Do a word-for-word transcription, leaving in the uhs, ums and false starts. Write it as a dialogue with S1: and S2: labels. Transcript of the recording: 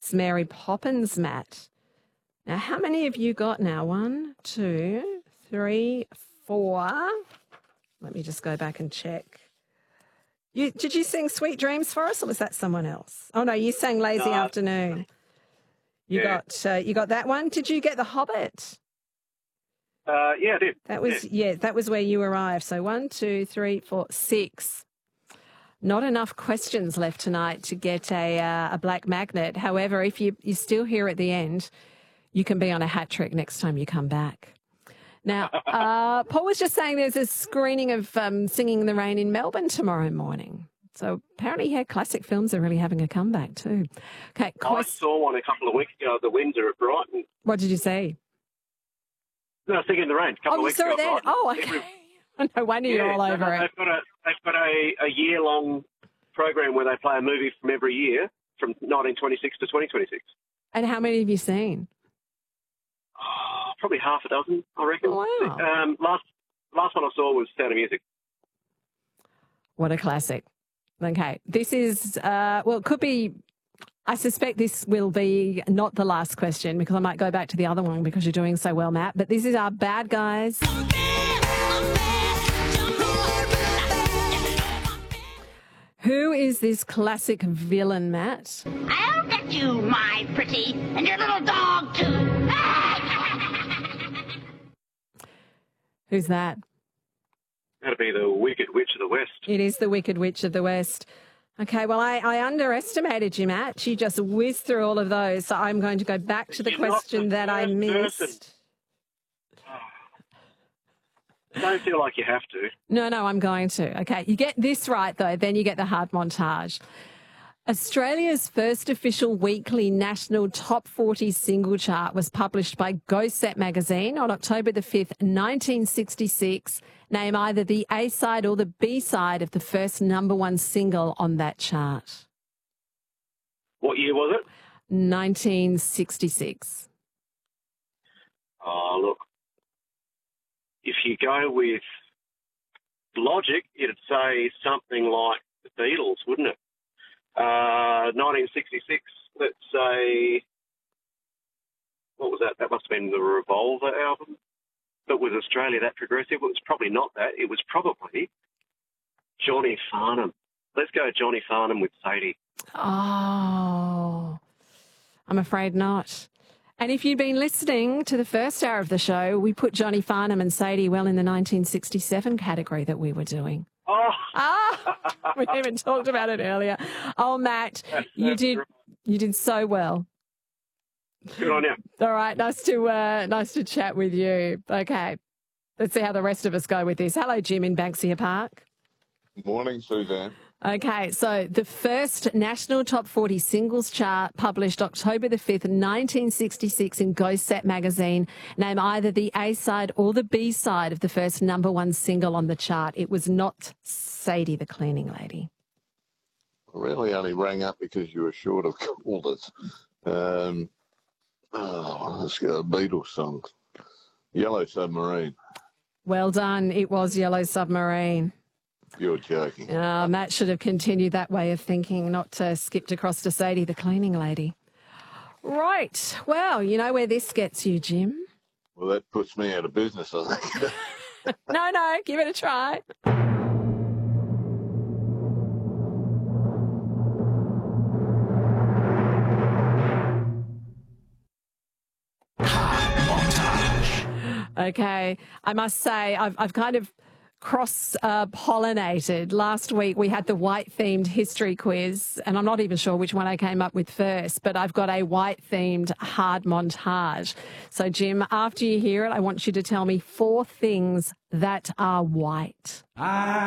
S1: It's Mary Poppins, Matt. Now, how many have you got now? One, two, three, four. Let me just go back and check. You, did you sing Sweet Dreams for us, or was that someone else? Oh, no, you sang Lazy
S2: No.
S1: Afternoon. You
S2: Yeah.
S1: got uh, you got that one. Did you get The Hobbit?
S2: Uh, yeah, I did.
S1: That was, yeah. yeah, that was where you arrived. So one, two, three, four, six. Not enough questions left tonight to get a uh, a black magnet. However, if you, you're still here at the end, you can be on a hat trick next time you come back. Now, uh, Paul was just saying there's a screening of um, Singing in the Rain in Melbourne tomorrow morning. So apparently, yeah, classic films are really having a comeback too. Okay,
S2: I
S1: quest-
S2: saw one a couple of weeks ago at the Windsor at Brighton.
S1: what did you see?
S2: No, Singing in the Rain. A couple
S1: Oh,
S2: of
S1: you
S2: weeks
S1: saw
S2: ago.
S1: it then?
S2: at Brighton.
S1: Oh, okay.
S2: Every-
S1: No wonder you're
S2: yeah,
S1: all
S2: no,
S1: over
S2: no,
S1: it.
S2: They've got a they've got a, a year long program where they play a movie from every year from nineteen twenty-six to twenty twenty-six.
S1: And how many have you seen?
S2: Oh, probably half a dozen, I reckon.
S1: Wow.
S2: Um, last last one I saw was Sound of Music.
S1: What a classic. Okay, this is, uh, well, it could be, I suspect this will be not the last question because I might go back to the other one because you're doing so well, Matt. But this is our bad guys. Who is this classic villain, Matt?
S3: I'll get you, my pretty, and your little dog, too.
S1: Who's that?
S2: That'd be the Wicked Witch of the West.
S1: It is the Wicked Witch of the West. Okay, well, I, I underestimated you, Matt. You just whizzed through all of those. So I'm going to go back to the
S2: You're not
S1: question
S2: the
S1: that I
S2: first
S1: missed.
S2: person. Don't feel like you have to.
S1: No, no, I'm going to. Okay, you get this right, though, then you get the hard montage. Australia's first official weekly national top forty single chart was published by Go Set magazine on October the fifth, nineteen sixty-six. Name either the A side or the B side of the first number one single on that chart.
S2: What year was it?
S1: nineteen sixty-six.
S2: Oh, look. If you go with logic, it'd say something like the Beatles, wouldn't it? Uh, nineteen sixty-six, let's say, what was that? That must have been the Revolver album. But was Australia that progressive? Well, it's probably not that. It was probably Johnny Farnham. Let's go Johnny Farnham with Sadie.
S1: Oh, I'm afraid not. And if you'd been listening to the first hour of the show, we put Johnny Farnham and Sadie well in the nineteen sixty-seven category that we were doing.
S2: Oh,
S1: Ah, we even talked about it earlier. Oh, Matt,
S2: That's-
S1: you
S2: that's
S1: did
S2: right.
S1: you did so well.
S2: good on you.
S1: All right, nice to uh, nice to chat with you. Okay, let's see how the rest of us go with this. Hello, Jim in Banksia Park.
S4: Morning, Suzanne.
S1: Okay, so the first national top forty singles chart published October the fifth, nineteen sixty-six in Go Set magazine. Name either the A side or the B side of the first number one single on the chart. It was not Sadie the Cleaning Lady.
S4: I really only rang up because you were short of callers. Um, oh, let's get a Beatles song. Yellow Submarine.
S1: Well done. It was Yellow Submarine.
S4: You're joking.
S1: Uh, Matt should have continued that way of thinking, not uh, skipped across to Sadie the Cleaning Lady. Right. Well, you know where this gets you, Jim?
S4: Well, that puts me out of business, I think.
S1: No, no, give it a try. Okay, I must say I've I've kind of cross uh, pollinated. Last week we had the white themed history quiz, and I'm not even sure which one I came up with first, but I've got a white themed hard montage. So Jim, after you hear it, I want you to tell me four things that are white.
S5: I